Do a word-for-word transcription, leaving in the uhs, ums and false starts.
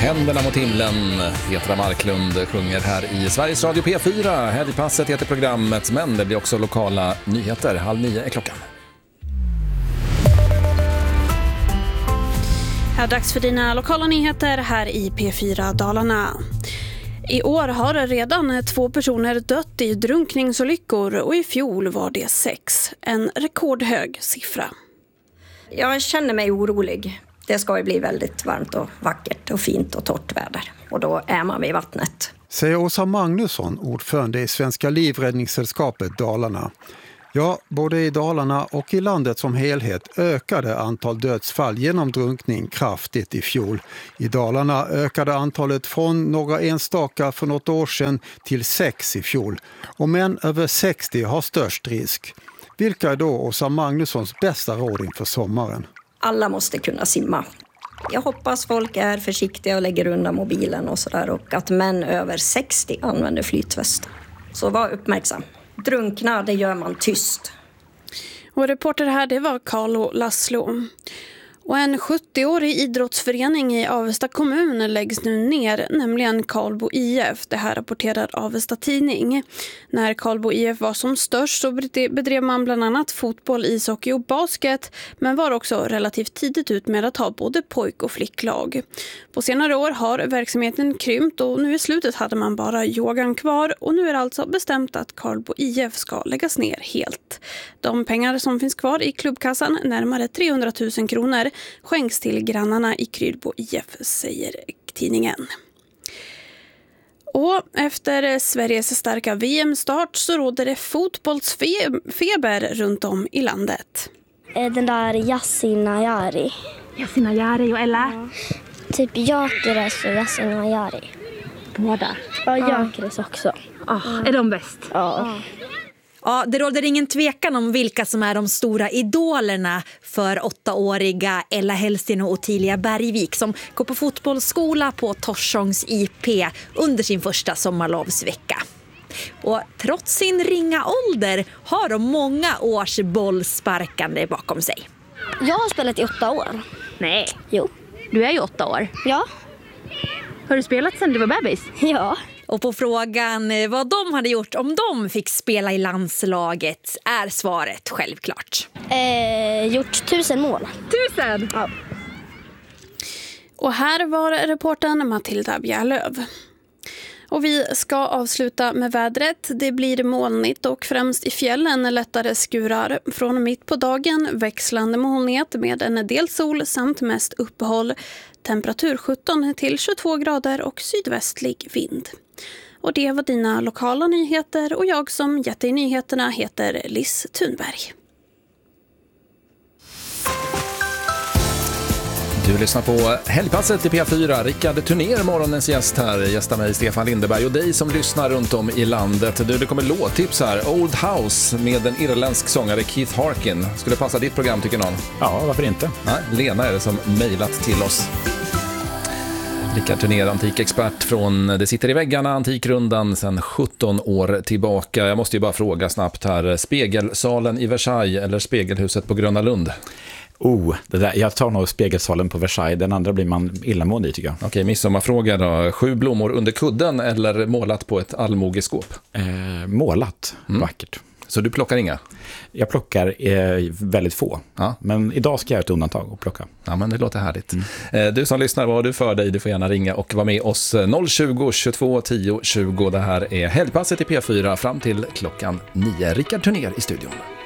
Händerna mot himlen. Petra Marklund sjunger här i Sveriges Radio P fyra. Helgpasset heter programmet, men det blir också lokala nyheter. Halv nio är klockan. Här är dags för dina lokala nyheter här i P fyra Dalarna. I år har redan två personer dött i drunkningsolyckor och i fjol var det sex. En rekordhög siffra. Jag känner mig orolig. Det ska ju bli väldigt varmt och vackert och fint och torrt väder. Och då är man vid vattnet. Säger Åsa Magnusson, ordförande i Svenska livräddningssällskapet Dalarna. Ja, både i Dalarna och i landet som helhet ökade antal dödsfall genom drunkning kraftigt i fjol. I Dalarna ökade antalet från några enstaka för något år sedan till sex i fjol. Och män över sextio har störst risk. Vilka är då Åsa Magnussons bästa råd inför sommaren? Alla måste kunna simma. Jag hoppas folk är försiktiga och lägger undan mobilen och sådär. Och att män över sextio använder flytväst. Så var uppmärksam. Drunkna, det gör man tyst. Och reporter här, det var Carlo Laszlo. Och en sjuttioårig idrottsförening i Avesta kommun läggs nu ner, nämligen Karlbo I F. Det här rapporterar Avesta Tidning. När Karlbo I F var som störst så bedrev man bland annat fotboll, ishockey och basket, men var också relativt tidigt ut med att ha både pojk- och flicklag. På senare år har verksamheten krympt och nu i slutet hade man bara yogan kvar, och nu är det alltså bestämt att Karlbo I F ska läggas ner helt. De pengar som finns kvar i klubbkassan, närmare trehundratusen kronor, skänks till grannarna i Krylbo I F, säger tidningen. Och efter Sveriges starka V M-start så råder det fotbollsfeber runt om i landet. Den där Yasin Ayari. Yasin Ayari och Ella? Ja. Typ Gyökeres och Yasin Ayari. Båda? Ja, Gyökeres också. Oh, är de bäst? Ja. Ja, det råder ingen tvekan om vilka som är de stora idolerna för åttaåriga Ella Hellsten och Ottilia Bergvik som går på fotbollsskola på Torsångs I P under sin första sommarlovsvecka. Och trots sin ringa ålder har de många års bollsparkande bakom sig. Jag har spelat i åtta år. Nej. Jo. Du är ju åtta år. Ja. Har du spelat sedan du var bebis? Ja. Och på frågan vad de hade gjort om de fick spela i landslaget är svaret självklart. Eh, gjort tusen mål. Tusen? Ja. Och här var reportern Matilda Bjärlöv. Och vi ska avsluta med vädret. Det blir molnigt och främst i fjällen lättare skurar. Från mitt på dagen växlande molnighet med en del sol samt mest uppehåll. Temperatur sjutton till tjugotvå grader och sydvästlig vind. Och det var dina lokala nyheter, och jag som gett dig nyheterna heter Liss Thunberg. Du lyssnar på Helgpasset i P fyra. Rickard Turner, morgonens gäst här. Gästar mig Stefan Lindeberg och dig som lyssnar runt om i landet. Du, det kommer låttips här. Old House med en irländsk sångare, Keith Harkin. Skulle passa ditt program, tycker någon? Ja, varför inte? Nej, Lena är det som mejlat till oss. Rickard Turner, antikexpert från Det sitter i väggarna, Antikrundan sedan sjutton år tillbaka. Jag måste ju bara fråga snabbt här. Spegelsalen i Versailles eller Spegelhuset på Gröna Lund? Oh, det där, jag tar nog Spegelsalen på Versailles. Den andra blir man illamående i, tycker jag. Okej, midsommarfråga då. Sju blommor under kudden eller målat på ett allmogeskåp? Eh, målat, mm. Vackert. Så du plockar inga? Jag plockar eh, väldigt få. Ja. Men idag ska jag göra ett undantag och plocka. Ja, men det låter härligt. Mm. Eh, du som lyssnar, vad har du för dig? Du får gärna ringa och vara med oss noll tjugo, tjugotvå, tio, tjugo. Det här är Helgpasset i P fyra fram till klockan nio. Rickard Turner i studion.